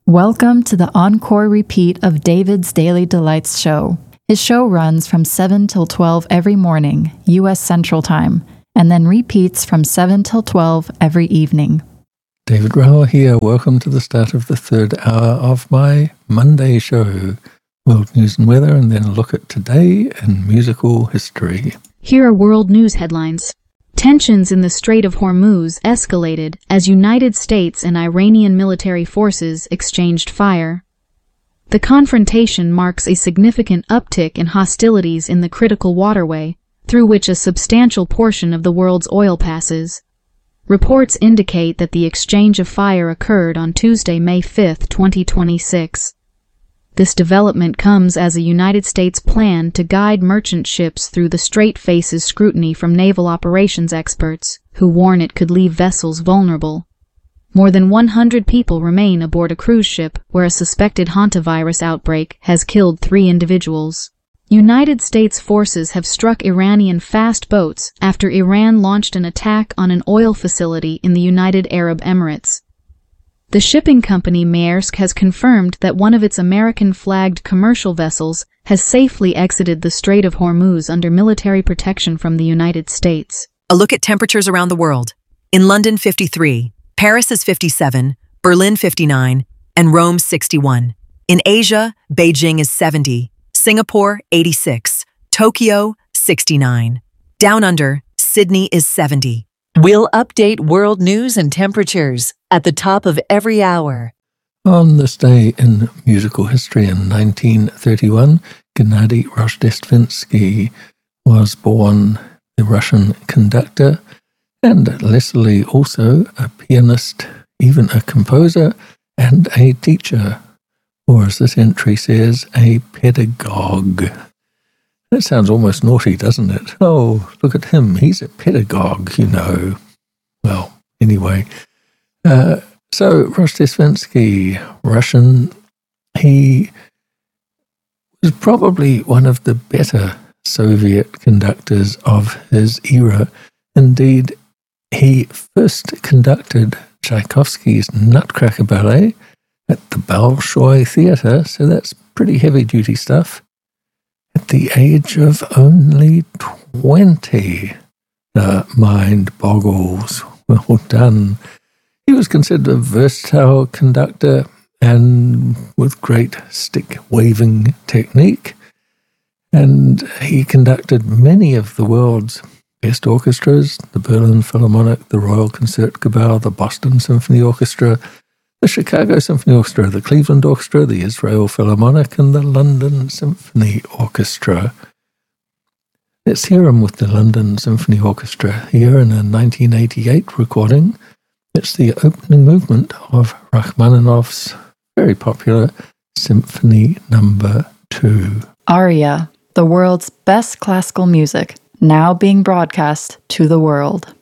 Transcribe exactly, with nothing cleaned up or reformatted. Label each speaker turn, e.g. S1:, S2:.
S1: Welcome to the encore repeat of David's Daily Delights show. His show runs from seven till twelve every morning, U S Central Time, and then repeats from seven till twelve every evening.
S2: David Rowell here. Welcome to the start of the third hour of my Monday show. World news and weather, and then a look at today in musical history.
S3: Here are world news headlines. Tensions in the Strait of Hormuz escalated as United States and Iranian military forces exchanged fire. The confrontation marks a significant uptick in hostilities in the critical waterway, through which a substantial portion of the world's oil passes. Reports indicate that the exchange of fire occurred on Tuesday, May fifth, twenty twenty-six. This development comes as a United States plan to guide merchant ships through the strait faces scrutiny from naval operations experts, who warn it could leave vessels vulnerable. More than one hundred people remain aboard a cruise ship where a suspected hantavirus outbreak has killed three individuals. United States forces have struck Iranian fast boats after Iran launched an attack on an oil facility in the United Arab Emirates. The shipping company Maersk has confirmed that one of its American-flagged commercial vessels has safely exited the Strait of Hormuz under military protection from the United States.
S4: A look at temperatures around the world. In London, fifty-three, Paris is fifty-seven, Berlin fifty-nine, and Rome sixty-one. In Asia, Beijing is seventy, Singapore eighty-six, Tokyo sixty-nine. Down under, Sydney is seventy.
S5: We'll update world news and temperatures at the top of every hour.
S2: On this day in musical history in nineteen thirty-one, Gennady Rozhdestvensky was born, the Russian conductor, and Leslie also a pianist, even a composer, and a teacher, or as this entry says, a pedagogue. That sounds almost naughty, doesn't it? Oh, look at him. He's a pedagogue, you know. Well, anyway. Uh, so, Rozhdestvensky, Russian, he was probably one of the better Soviet conductors of his era. Indeed, he first conducted Tchaikovsky's Nutcracker Ballet at the Bolshoi Theatre, so that's pretty heavy-duty stuff. At the age of only twenty, the mind boggles. Well done. He was considered a versatile conductor and with great stick-waving technique, and he conducted many of the world's best orchestras, the Berlin Philharmonic, the Royal Concertgebouw, the Boston Symphony Orchestra, the Chicago Symphony Orchestra, the Cleveland Orchestra, the Israel Philharmonic, and the London Symphony Orchestra. Let's hear him with the London Symphony Orchestra here in a nineteen eighty-eight recording. It's the opening movement of Rachmaninoff's very popular Symphony Number Two.
S1: Aria, the world's best classical music, now being broadcast to the world.